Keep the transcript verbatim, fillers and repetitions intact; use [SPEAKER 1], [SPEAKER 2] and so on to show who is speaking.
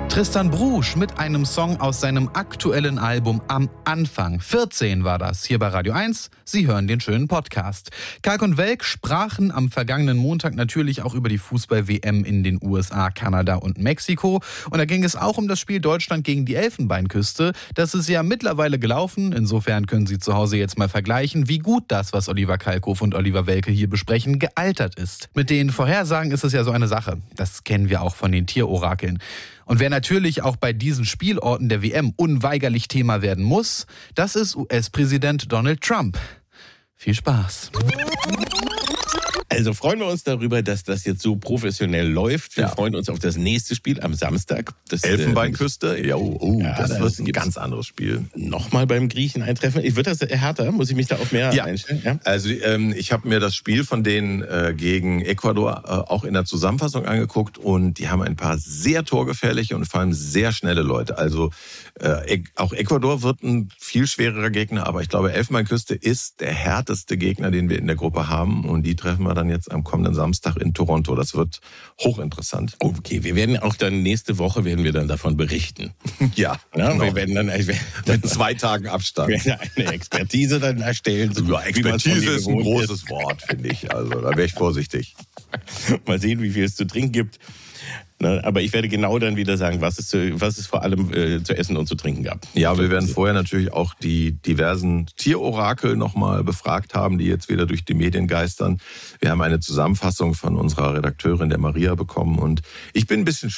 [SPEAKER 1] Tristan Brusch mit einem Song aus seinem aktuellen Album Am Anfang. vierzehn war das, hier bei Radio eins. Sie hören den schönen Podcast. Kalk und Welk sprachen am vergangenen Montag natürlich auch über die Fußball-W M in den U S A, Kanada und Mexiko. Und da ging es auch um das Spiel Deutschland gegen die Elfenbeinküste. Das ist ja mittlerweile gelaufen. Insofern können Sie zu Hause jetzt mal vergleichen, wie gut das, was Oliver Kalkofe und Oliver Welke hier besprechen, gealtert ist. Mit den Vorhersagen ist es ja so eine Sache. Das kennen wir auch von den Tierorakeln. Und wer natürlich auch bei diesen Spielorten der W M unweigerlich Thema werden muss, das ist U S-Präsident Donald Trump. Viel Spaß.
[SPEAKER 2] Also freuen wir uns darüber, dass das jetzt so professionell läuft. Wir ja. freuen uns auf das nächste Spiel am Samstag. Das
[SPEAKER 3] Elfenbeinküste, äh, ja, oh, oh,
[SPEAKER 2] ja,
[SPEAKER 3] das wird ein ganz anderes Spiel.
[SPEAKER 2] Nochmal beim Griechen eintreffen. Wird das härter? Muss ich mich da auf mehr
[SPEAKER 3] ja.
[SPEAKER 2] einstellen? Ja,
[SPEAKER 3] also ähm, ich habe mir das Spiel von denen äh, gegen Ecuador äh, auch in der Zusammenfassung angeguckt und die haben ein paar sehr torgefährliche und vor allem sehr schnelle Leute. Also äh, auch Ecuador wird ein viel schwererer Gegner, aber ich glaube, Elfenbeinküste ist der härteste Gegner, den wir in der Gruppe haben und die treffen wir dann jetzt am kommenden Samstag in Toronto. Das wird hochinteressant.
[SPEAKER 2] Okay, wir werden auch dann nächste Woche werden wir dann davon berichten.
[SPEAKER 3] Ja,
[SPEAKER 2] ja
[SPEAKER 3] genau.
[SPEAKER 2] Wir werden dann
[SPEAKER 3] mit zwei Tagen Abstand
[SPEAKER 2] eine Expertise dann erstellen.
[SPEAKER 3] So, ja, Expertise ist ein großes ist. Wort, finde ich. Also da wäre ich vorsichtig.
[SPEAKER 2] Mal sehen, wie viel es zu trinken gibt. Aber ich werde genau dann wieder sagen, was es, zu, was es vor allem äh, zu essen und zu trinken gab.
[SPEAKER 3] Ja, wir werden vorher natürlich auch die diversen Tierorakel nochmal befragt haben, die jetzt wieder durch die Medien geistern. Wir haben eine Zusammenfassung von unserer Redakteurin, der Maria, bekommen. Und ich bin ein bisschen